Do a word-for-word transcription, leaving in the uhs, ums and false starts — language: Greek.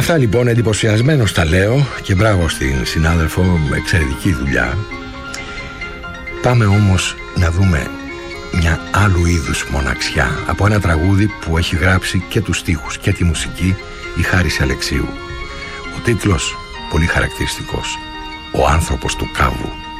Αυτά λοιπόν, εντυπωσιασμένος τα λέω και μπράβο στην συνάδελφο, με εξαιρετική δουλειά. Πάμε όμως να δούμε μια άλλου είδους μοναξιά από ένα τραγούδι που έχει γράψει και τους στίχους και τη μουσική η Χάρης Αλεξίου. Ο τίτλος πολύ χαρακτηριστικός, «Ο άνθρωπος του κάβου».